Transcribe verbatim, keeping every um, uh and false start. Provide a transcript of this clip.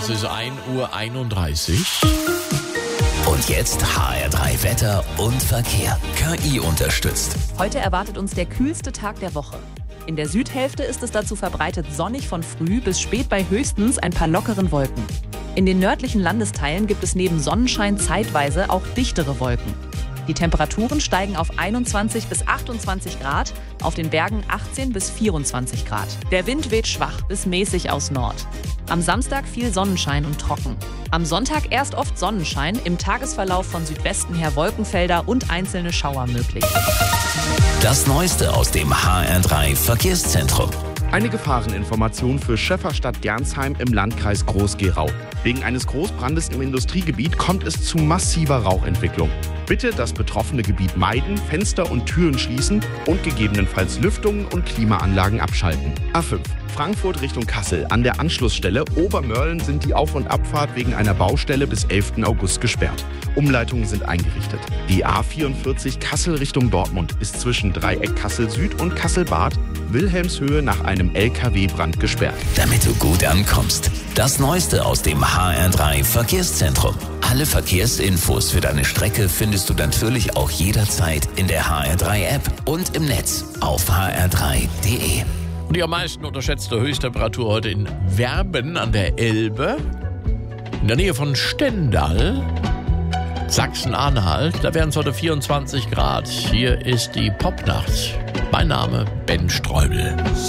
ist ein Uhr einunddreißig. Und jetzt H R drei Wetter und Verkehr. K I unterstützt. Heute erwartet uns der kühlste Tag der Woche. In der Südhälfte ist es dazu verbreitet sonnig von früh bis spät bei höchstens ein paar lockeren Wolken. In den nördlichen Landesteilen gibt es neben Sonnenschein zeitweise auch dichtere Wolken. Die Temperaturen steigen auf einundzwanzig bis achtundzwanzig Grad, auf den Bergen achtzehn bis vierundzwanzig Grad. Der Wind weht schwach bis mäßig aus Nord. Am Samstag viel Sonnenschein und trocken. Am Sonntag erst oft Sonnenschein, im Tagesverlauf von Südwesten her Wolkenfelder und einzelne Schauer möglich. Das Neueste aus dem H R drei Verkehrszentrum. Eine Gefahreninformation für Schäfferstadt-Gernsheim im Landkreis Groß-Gerau. Wegen eines Großbrandes im Industriegebiet kommt es zu massiver Rauchentwicklung. Bitte das betroffene Gebiet meiden, Fenster und Türen schließen und gegebenenfalls Lüftungen und Klimaanlagen abschalten. A fünf. Frankfurt Richtung Kassel. An der Anschlussstelle Obermörlen sind die Auf- und Abfahrt wegen einer Baustelle bis elften August gesperrt. Umleitungen sind eingerichtet. Die A vierundvierzig Kassel Richtung Dortmund ist zwischen Dreieck Kassel Süd und Kassel-Bad Wilhelmshöhe nach einem L K W-Brand gesperrt. Damit du gut ankommst. Das Neueste aus dem H R drei Verkehrszentrum. Alle Verkehrsinfos für deine Strecke findest du natürlich auch jederzeit in der H R drei App und im Netz auf h r drei punkt d e. Und die am meisten unterschätzte Höchsttemperatur heute in Werben an der Elbe, in der Nähe von Stendal, Sachsen-Anhalt. Da wären es heute vierundzwanzig Grad. Hier ist die Popnacht. Mein Name Ben Streubel.